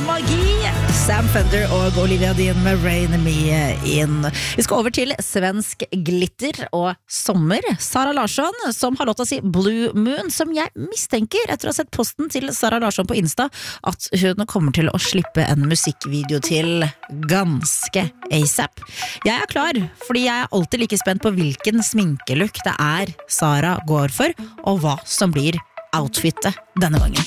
magi. Sam Fender og Olivia Dean med Rain Me In. Vi skal over til svensk glitter og sommer. Sara Larsson, som har låta si Blue Moon, som jeg mistenker etter å ha sett posten til Sara Larsson på Insta, at hun kommer til å slippe en musikkvideo til ganske ASAP. Jeg er klar, fordi jeg er alltid like spent på hvilken sminkelook det er Sara går for, og hva som blir outfitet denne gangen.